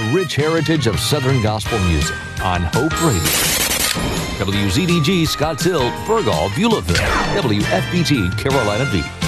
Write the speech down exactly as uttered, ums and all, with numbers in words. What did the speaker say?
rich heritage of Southern gospel music on Hope Radio. W Z D G Scottsdale, Burgal, Beulahville, W F B T Carolina Beach.